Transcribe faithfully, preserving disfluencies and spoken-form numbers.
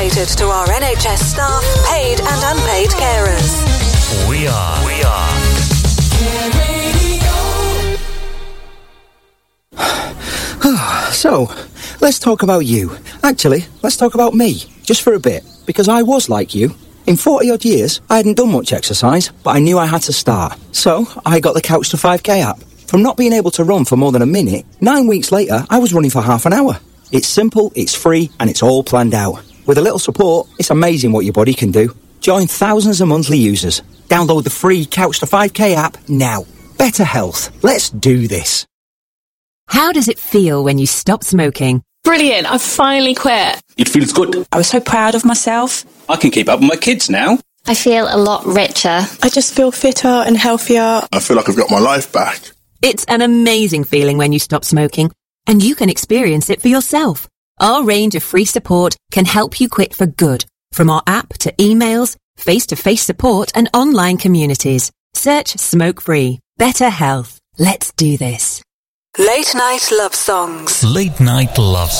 dedicated to our N H S staff, paid and unpaid carers. We are. We are. So, let's talk about you. Actually, let's talk about me, just for a bit, because I was like you. In forty-odd years, I hadn't done much exercise, but I knew I had to start. So, I got the Couch to five K app. From not being able to run for more than a minute, nine weeks later, I was running for half an hour. It's simple, it's free, and it's all planned out. With a little support, it's amazing what your body can do. Join thousands of monthly users. Download the free Couch to five K app now. Better health. Let's do this. How does it feel when you stop smoking? Brilliant, I've finally quit. It feels good. I was so proud of myself. I can keep up with my kids now. I feel a lot richer. I just feel fitter and healthier. I feel like I've got my life back. It's an amazing feeling when you stop smoking, and you can experience it for yourself. Our range of free support can help you quit for good, from our app to emails, face-to-face support and online communities. Search Smoke Free. Better health. Let's do this. Late Night Love Songs. Late Night Love